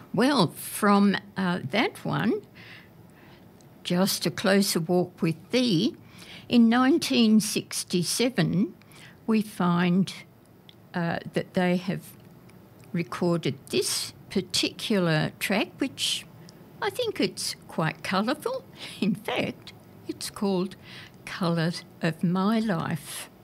Well, from that one, Just a Closer Walk with Thee, in 1967 we find that they have recorded this particular track, which I think it's quite colourful. In fact, it's called Colour of My Life.